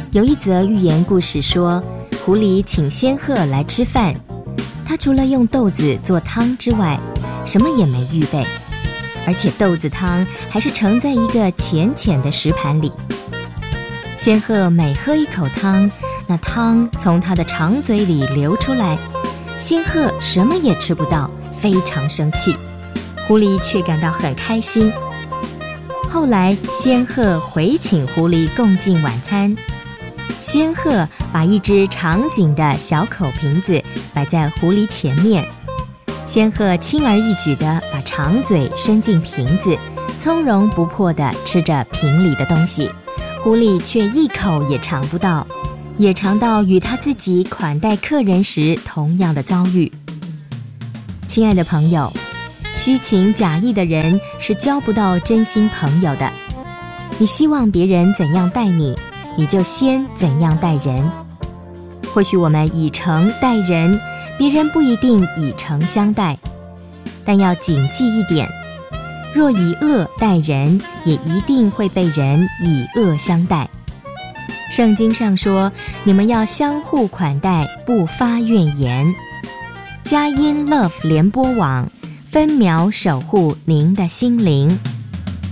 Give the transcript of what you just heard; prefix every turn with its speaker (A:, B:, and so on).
A: 有一则寓言故事说，狐狸请仙鹤来吃饭，他除了用豆子做汤之外，什么也没预备，而且豆子汤还是盛在一个浅浅的石盘里。仙鹤每喝一口汤，那汤从他的长嘴里流出来，仙鹤什么也吃不到，非常生气。狐狸却感到很开心。后来仙鹤回请狐狸共进晚餐，仙鹤把一只长颈的小口瓶子摆在狐狸前面，仙鹤轻而易举地把长嘴伸进瓶子，从容不迫地吃着瓶里的东西，狐狸却一口也尝不到，也尝到与他自己款待客人时同样的遭遇。亲爱的朋友，虚情假意的人是交不到真心朋友的。你希望别人怎样待你，你就先怎样待人。或许我们以诚待人，别人不一定以诚相待，但要谨记一点，若以恶待人，也一定会被人以恶相待。圣经上说，你们要相互款待，不发怨言。佳音 Love 联播网分秒守护您的心灵。